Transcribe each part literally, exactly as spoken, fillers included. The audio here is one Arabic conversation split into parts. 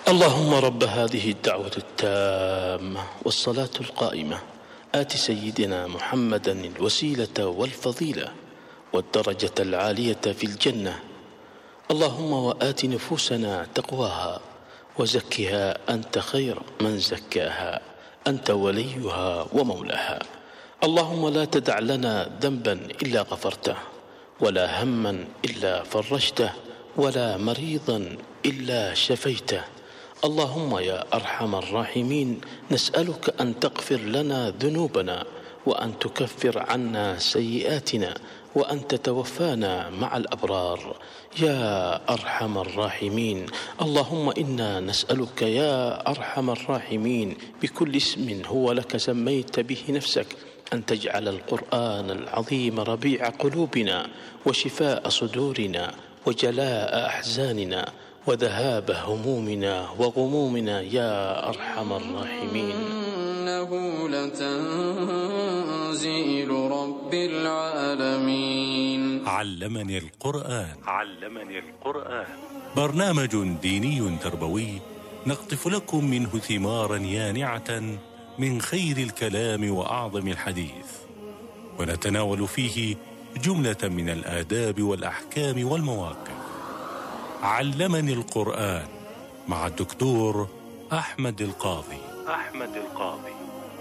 اللهم رب هذه الدعوة التامة والصلاة القائمة آت سيدنا محمدا الوسيلة والفضيلة والدرجة العالية في الجنة. اللهم وآت نفوسنا تقواها وزكها أنت خير من زكاها، أنت وليها ومولاها. اللهم لا تدع لنا ذنبا إلا غفرته، ولا هما إلا فرجته، ولا مريضا إلا شفيته. اللهم يا أرحم الراحمين نسألك أن تغفر لنا ذنوبنا، وأن تكفر عنا سيئاتنا، وأن تتوفانا مع الأبرار يا أرحم الراحمين. اللهم إنا نسألك يا أرحم الراحمين بكل اسم هو لك سميت به نفسك أن تجعل القرآن العظيم ربيع قلوبنا وشفاء صدورنا وجلاء أحزاننا وذهاب همومنا وغمومنا يا أرحم الراحمين. إنه لتنزيل رب العالمين. علمني القرآن. علمني القرآن برنامج ديني تربوي نقطف لكم منه ثمارا يانعة من خير الكلام وأعظم الحديث، ونتناول فيه جملة من الآداب والأحكام والمواقف. علمني القرآن مع الدكتور أحمد القاضي. أحمد القاضي.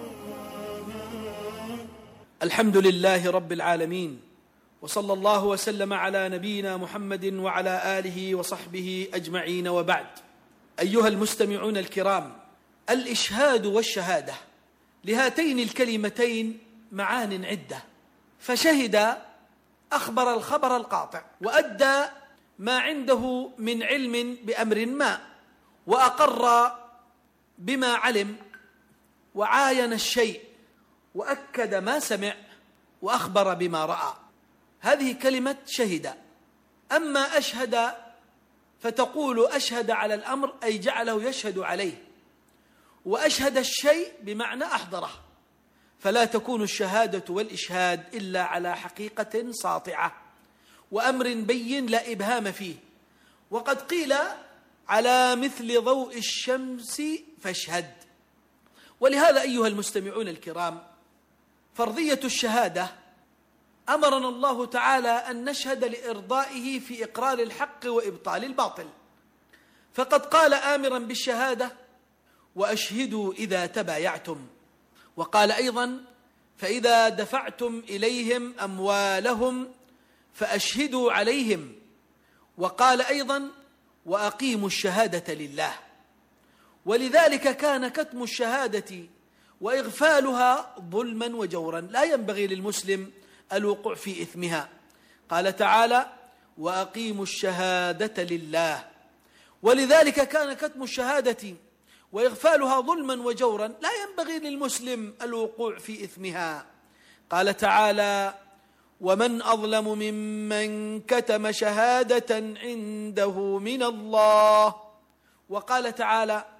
الحمد لله رب العالمين، وصلى الله وسلم على نبينا محمد وعلى آله وصحبه أجمعين، وبعد. أيها المستمعون الكرام، الإشهاد والشهادة لهاتين الكلمتين معان عدة. فشهد أخبر الخبر القاطع، وأدى ما عنده من علم بأمر ما، وأقر بما علم، وعاين الشيء، وأكد ما سمع، وأخبر بما رأى. هذه كلمة شهد. أما أشهد فتقول أشهد على الأمر، أي جعله يشهد عليه، وأشهد الشيء بمعنى أحضره، فلا تكون الشهادة والإشهاد إلا على حقيقة ساطعة وأمر بين لا إبهام فيه. وقد قيل على مثل ضوء الشمس فاشهد. ولهذا أيها المستمعون الكرام، فرضية الشهادة أمرنا الله تعالى أن نشهد لإرضائه في إقرار الحق وإبطال الباطل، فقد قال آمرا بالشهادة: وأشهدوا إذا تبايعتم. وقال أيضا: فإذا دفعتم إليهم أموالهم فأشهدوا عليهم. وقال أيضا: وأقيموا الشهادة لله. ولذلك كان كتم الشهادة وإغفالها ظلما وجورا، لا ينبغي للمسلم الوقوع في إثمها. قال تعالى: وأقيموا الشهادة لله. ولذلك كان كتم الشهادة وإغفالها ظلما وجورا، لا ينبغي للمسلم الوقوع في إثمها. قال تعالى: ومن أظلم ممن كتم شهادة عنده من الله. وقال تعالى: